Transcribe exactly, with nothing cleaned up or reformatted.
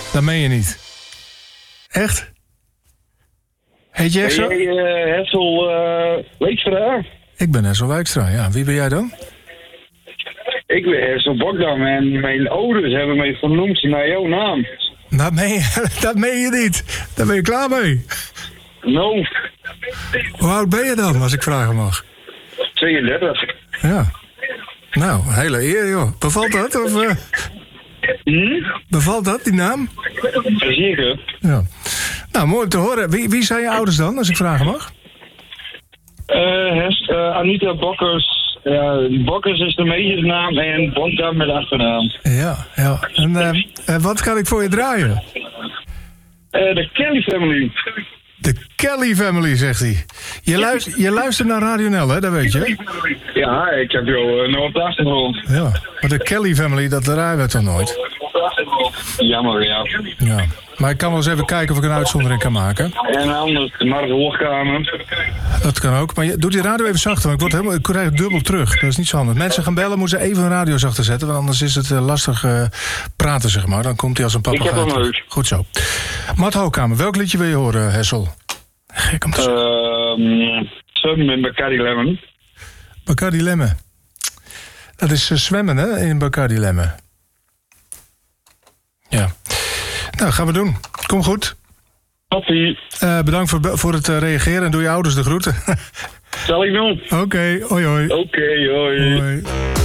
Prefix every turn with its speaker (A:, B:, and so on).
A: Dat meen je niet. Echt? Heet je echt zo?
B: Ben jij uh, Hessel uh, Leekstra?
A: Ik ben Hessel Wijkstra, ja. Wie ben jij dan?
B: Ik ben Hessel Bokdam en mijn ouders hebben mij vernoemd naar jouw naam.
A: Dat meen je, dat meen je niet. Daar ben je klaar mee.
B: No.
A: Hoe oud ben je dan, als ik vragen mag?
B: tweeëndertig.
A: Ja. Nou, hele eer, joh. Bevalt dat? Of, uh...
B: Hm?
A: Bevalt dat, die naam?
B: Zeker.
A: Ja. Nou, mooi om te horen. Wie, wie zijn je ouders dan, als ik vragen mag?
B: Uh, Hest, uh, Anita Bokkers. Ja, Bokkers is de meisjesnaam en Bokdam met achternaam.
A: Ja, ja. En uh, uh, wat kan ik voor je draaien?
B: Uh, de Kelly Family.
A: De Kelly Family, zegt hij. Je, luister, je luistert naar Radio N L, hè? Dat weet je.
B: Ja, ik heb jou uh, nog op de achtergrond.
A: Ja, maar de Kelly Family, dat draaien we toch nooit?
B: Jammer, ja.
A: Ja. Maar ik kan wel eens even kijken of ik een uitzondering kan maken.
B: En anders de Mark Hoogkamer.
A: Dat kan ook. Maar je, doe die radio even zachter, want ik, word helemaal, ik krijg het dubbel terug. Dat is niet zo handig. Mensen gaan bellen, moeten ze even een radio zachter zetten. Want anders is het uh, lastig uh, praten, zeg maar. Dan komt hij als een papegaai.
B: Ik heb hem uit.
A: Goed zo. Mart Hoogkamer, welk liedje wil je horen, Hessel? Gek om te zeggen.
B: Uh, Zwemmen met Bacardi Lemon.
A: Bacardi Lemon. Dat is uh, zwemmen, hè, in Bacardi Lemon. Ja. Nou, gaan we doen. Kom goed.
B: Toppie.
A: Uh, bedankt voor, voor het uh, reageren en doe je ouders de groeten.
B: Zal ik doen?
A: Oké, okay, hoi hoi.
B: Oké, okay, hoi.
A: Hoi.